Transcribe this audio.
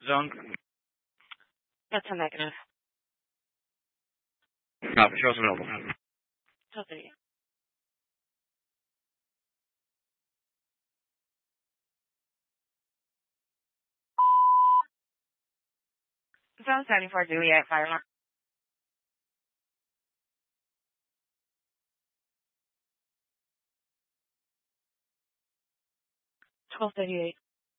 zone? That's a negative. No, she wasn't available. Okay. 74 Juliet, fire alarm. 1238.